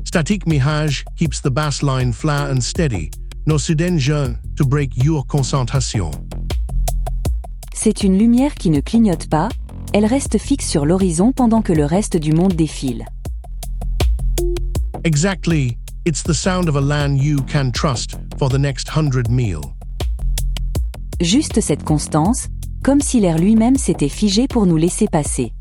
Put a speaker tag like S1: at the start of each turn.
S1: Statique mirage keeps the bass line flat and steady. No soudain jeu to break your concentration.
S2: C'est une lumière qui ne clignote pas, elle reste fixe sur l'horizon pendant que le reste du monde défile.
S1: Exactly. It's the sound of a LAN you can trust for the next 100 meal.
S2: Juste cette constance, comme si l'air lui-même s'était figé pour nous laisser passer.